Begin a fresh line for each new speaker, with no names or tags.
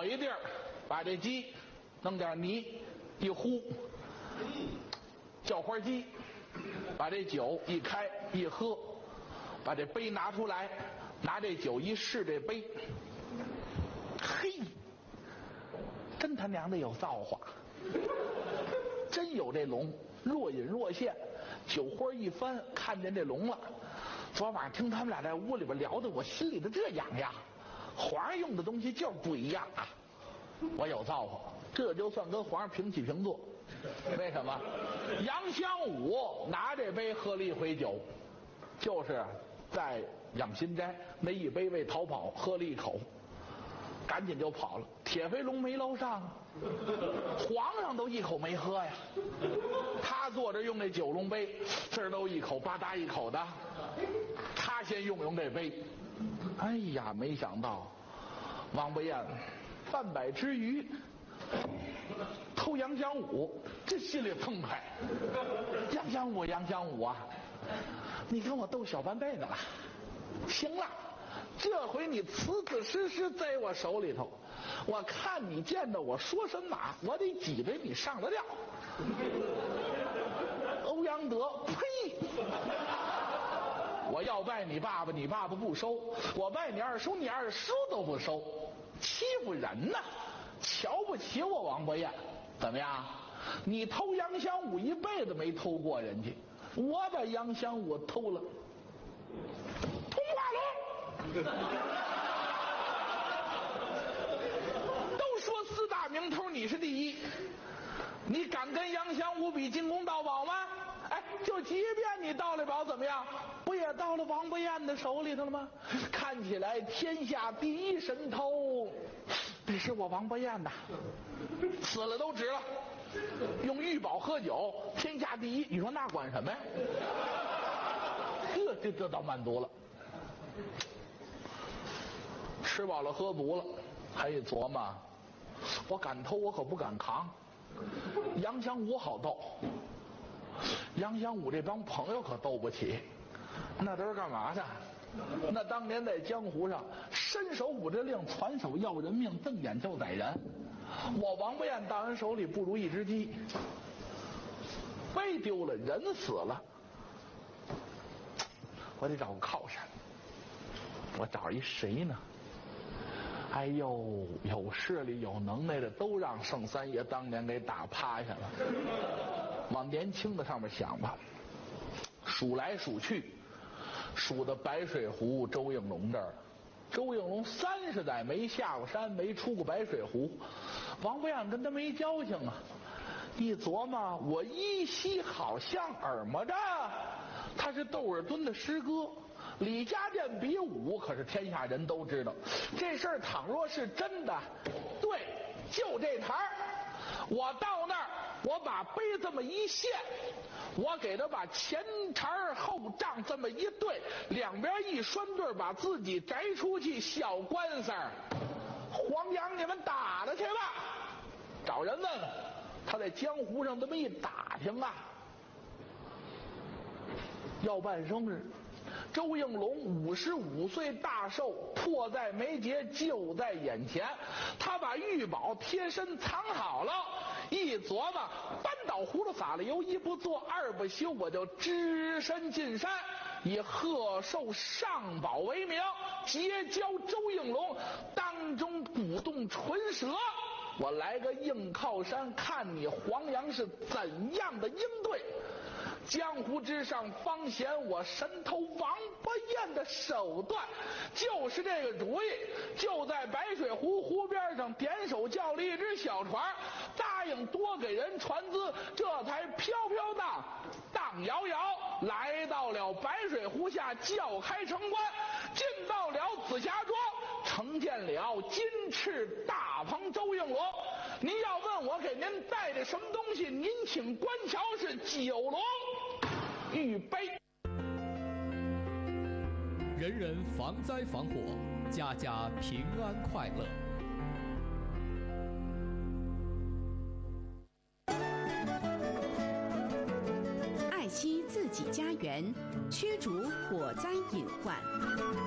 一地儿，把这鸡弄点泥一糊，叫花鸡，把这酒一开一喝，把这杯拿出来，拿这酒一试这杯，嘿，真他娘的有造化，真有这龙，若隐若现，酒花一翻，看见这龙了。昨晚上听他们俩在屋里边聊的，我心里头这痒痒。皇上用的东西就是不一样啊！我有造化，这就算跟皇上平起平坐。为什么？杨香武拿这杯喝了一回酒，就是在养心斋那一杯为逃跑喝了一口，赶紧就跑了。铁飞龙没捞上，皇上都一口没喝呀。他坐着用那九龙杯，这儿都一口吧嗒一口的，他先用这杯。哎呀，没想到王伯彦半百之余偷杨香武，这心里痛快。杨香武啊，你跟我斗小半辈子了，行了，这回你死死实实在我手里头，我看你见着我说神马，我得挤兑你上了吊。欧阳德，呸！我要拜你爸爸，你爸爸不收；我拜你二叔，你二叔都不收，欺负人呐！瞧不起我王伯彦，怎么样？你偷杨香武一辈子没偷过人家，我把杨香武偷了。通化龙，都说四大名头你是第一，你敢跟杨香武比金公盗宝吗？哎，就即便你盗了宝怎么样？不也到了王伯彦的手里头了吗？看起来天下第一神偷得是我王伯彦呐，死了都值了。用玉宝喝酒，天下第一，你说那管什么呀？这倒满足了，吃饱了喝足了，还一琢磨，我敢偷，我可不敢扛。杨香武好斗，杨香武这帮朋友可斗不起，那都是干嘛的？那当年在江湖上伸手捂着令，传手要人命，瞪眼就宰人。我王伯彦到人手里不如一只鸡，杯丢了，人死了，我得找个靠山。我找一谁呢？哎呦，有势力有能耐的都让圣三爷当年给打趴下了。往年轻的上面想吧，数来数去，数到白水湖周应龙这儿。周应龙30载没下过山，没出过白水湖，王伯彦跟他没交情啊。一琢磨，我依稀好像耳摸着他是窦尔敦的师哥。李家店比武，可是天下人都知道。这事儿倘若是真的，对，就这台儿，我到那儿，我把杯这么一献，我给他把前茬后账这么一对，两边一拴对，把自己摘出去，小官司儿，黄杨你们打了去吧。找人问问，他在江湖上这么一打听啊，要办生日。周应龙55岁大寿，迫在眉睫，就在眼前。他把玉宝贴身藏好了，一琢磨，扳倒葫芦撒了油，一不做二不休，我就只身进山，以贺寿上宝为名，结交周应龙，当中鼓动唇舌。我来个硬靠山，看你黄杨是怎样的应对。江湖之上方显我神偷王伯彦的手段，就是这个主意。就在白水湖湖边上点手叫了一只小船，答应多给人船资，这才飘飘荡摇摇来到了白水湖下，叫开城关，进到了紫霞庄，呈见了金翅大鹏周应龙。您要问我给您带的什么东西，您请观瞧，是九龙玉杯。
人人防灾防火，家家平安快乐。
爱惜自己家园，驱逐火灾隐患。